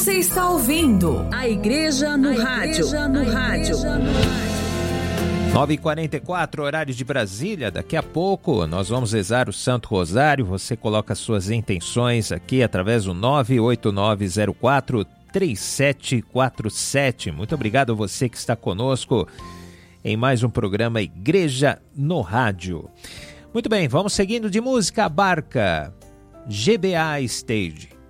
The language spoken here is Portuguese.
Você está ouvindo a Igreja no Rádio. 9h44, horário de Brasília. Daqui a pouco nós vamos rezar o Santo Rosário. Você coloca suas intenções aqui através do 98904-3747. Muito obrigado a você que está conosco em mais um programa Igreja no Rádio. Muito bem, vamos seguindo de música. Barca, GBA Stage.